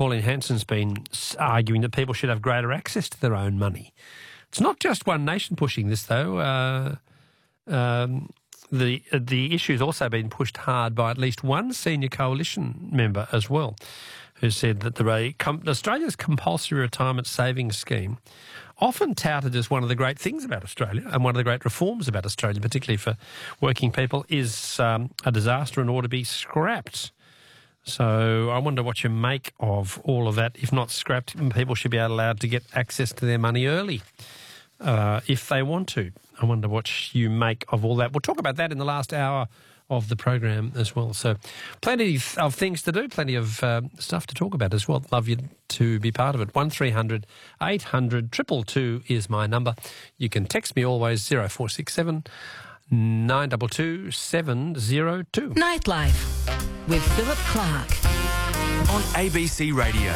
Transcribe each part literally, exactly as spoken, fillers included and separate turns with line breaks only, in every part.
Pauline Hanson's been arguing that people should have greater access to their own money. It's not just One Nation pushing this, though. Uh, um, the the issue has also been pushed hard by at least one senior coalition member as well, who said that the Australia's compulsory retirement savings scheme, often touted as one of the great things about Australia and one of the great reforms about Australia, particularly for working people, is um, a disaster and ought to be scrapped. So I wonder what you make of all of that. If not scrapped, people should be allowed to get access to their money early uh, if they want to. I wonder what you make of all that. We'll talk about that in the last hour of the program as well. So plenty of things to do, plenty of uh, stuff to talk about as well. Love you to be part of it. one three hundred eight hundred two two two is my number. You can text me always zero four six seven nine two two seven zero two.
Nightlife with Philip Clark
on A B C Radio.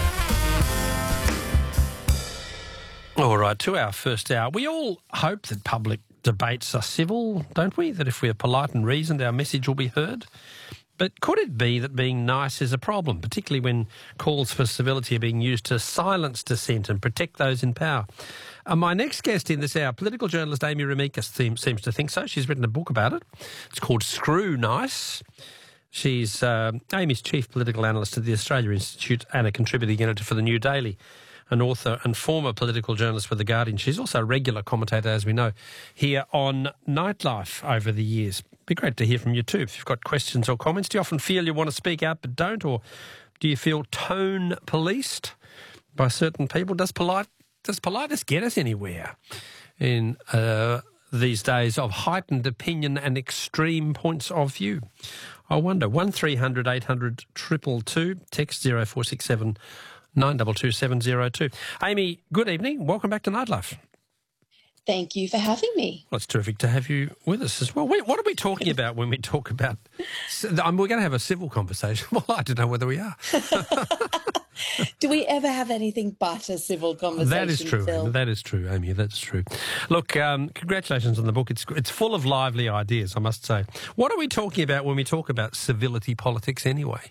All right, to our first hour. We all hope that public debates are civil, don't we? That if we are polite and reasoned, our message will be heard. But could it be that being nice is a problem, particularly when calls for civility are being used to silence dissent and protect those in power? Uh, my next guest in this hour, political journalist Amy Remeikis, seems, seems to think so. She's written a book about it. It's called Screw Nice. She's uh, Amy's chief political analyst at the Australia Institute and a contributing editor for the New Daily, an author and former political journalist for The Guardian. She's also a regular commentator, as we know, here on Nightlife over the years. Be great to hear from you too. If you've got questions or comments, do you often feel you want to speak out but don't, or do you feel tone policed by certain people? Does polite does politeness get us anywhere in uh, these days of heightened opinion and extreme points of view? I wonder. one three hundred eight hundred two two two, text zero four six seven nine two two seven zero two. Amy, good evening. Welcome back to Nightlife.
Thank you for having me.
Well, it's terrific to have you with us as well. What are we talking about when we talk about... Um, we're going to have a civil conversation. Well, I don't know whether we are.
Do we ever have anything but a civil conversation,
That is true,
Phil?
That is true, Amy. That's true. Look, um, congratulations on the book. It's it's full of lively ideas, I must say. What are we talking about when we talk about civility politics anyway?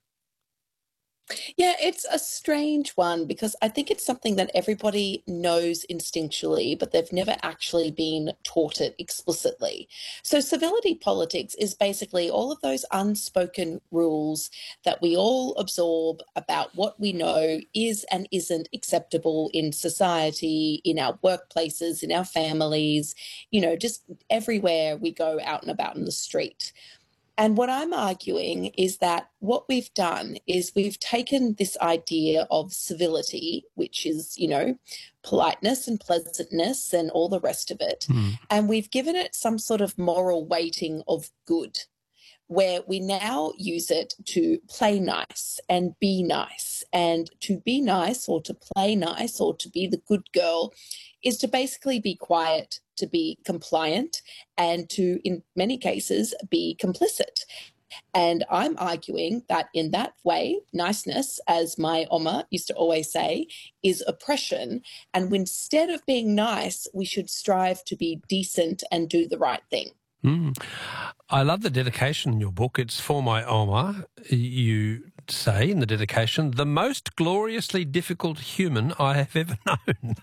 Yeah, it's a strange one because I think it's something that everybody knows instinctually, but they've never actually been taught it explicitly. So civility politics is basically all of those unspoken rules that we all absorb about what we know is and isn't acceptable in society, in our workplaces, in our families, you know, just everywhere we go out and about in the street. And what I'm arguing is that what we've done is we've taken this idea of civility, which is, you know, politeness and pleasantness and all the rest of it, mm. and we've given it some sort of moral weighting of good, where we now use it to play nice and be nice. And to be nice or to play nice or to be the good girl is to basically be quiet, to be compliant, and to, in many cases, be complicit. And I'm arguing that in that way, niceness, as my Oma used to always say, is oppression. And instead of being nice, we should strive to be decent and do the right thing.
Mm. I love the dedication in your book. It's for my Oma. You say in the dedication, the most gloriously difficult human I have ever known.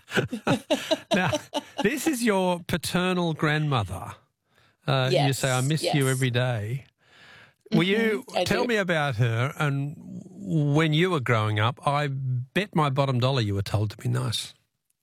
Now, this is your paternal grandmother. Uh,
yes,
you say, I miss
yes.
you every day. Will you tell
do.
me about her? And when you were growing up, I bet my bottom dollar you were told to be nice.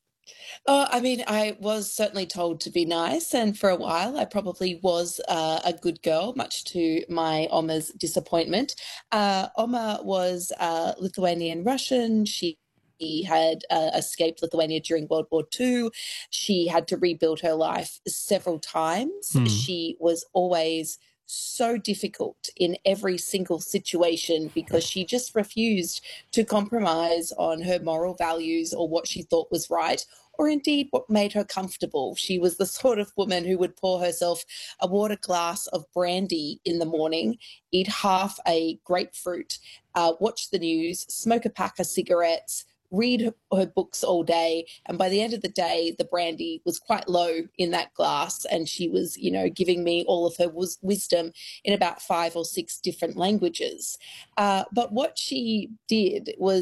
Oh, I mean, I was certainly told to be nice, and for a while I probably was uh, a good girl, much to my Oma's disappointment. Uh, Oma was uh, Lithuanian Russian. She She had uh, escaped Lithuania during World War Two. She had to rebuild her life several times. Hmm. She was always so difficult in every single situation because she just refused to compromise on her moral values or what she thought was right, or indeed what made her comfortable. She was the sort of woman who would pour herself a water glass of brandy in the morning, eat half a grapefruit, uh, watch the news, smoke a pack of cigarettes, read her, her books all day, and by the end of the day, the brandy was quite low in that glass, and she was, you know, giving me all of her wis- wisdom in about five or six different languages. Uh, but what she did was